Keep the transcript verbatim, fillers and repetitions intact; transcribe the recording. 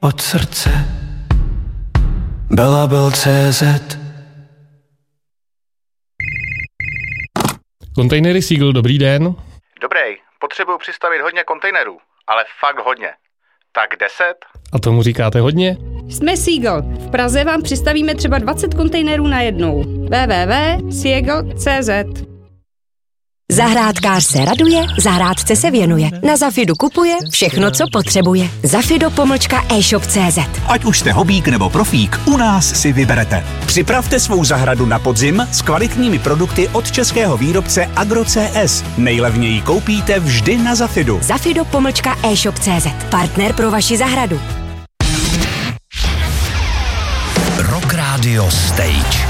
od srdce. Belabel tečka cé zet. Kontejnery Seagull, dobrý den. Dobrý, potřebuju přistavit hodně kontejnerů, ale fakt hodně. Tak deset? A tomu říkáte hodně? Jsme Seagull. V Praze vám přistavíme třeba dvacet kontejnerů najednou. w w w tečka seagull tečka cé zet. Zahrádkář se raduje, zahrádce se věnuje. Na Zafidu kupuje všechno, co potřebuje. Zafido pomlčka e-shop tečka cé zet. Ať už jste hobík nebo profík, u nás si vyberete. Připravte svou zahradu na podzim s kvalitními produkty od českého výrobce Agro C S. Nejlevněji koupíte vždy na Zafidu. Zafido pomlčka e-shop tečka cé zet. Partner pro vaši zahradu. Rock Radio Stage.